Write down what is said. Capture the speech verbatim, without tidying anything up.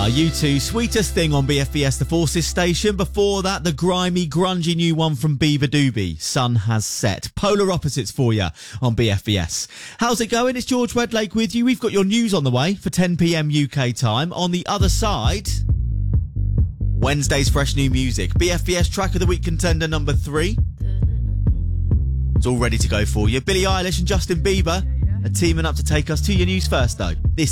Ah, U two, Sweetest Thing on B F B S, the Forces station. Before that, the grimy, grungy new one from Beaver Doobie, Sun Has Set. Polar opposites for you on B F B S. How's it going? It's George Wedlake with you. We've got your news on the way for ten p.m. U K time. On the other side, Wednesday's fresh new music. B F B S Track of the Week contender number three. It's all ready to go for you. Billie Eilish and Justin Bieber are teaming up to take us to your news first, though. This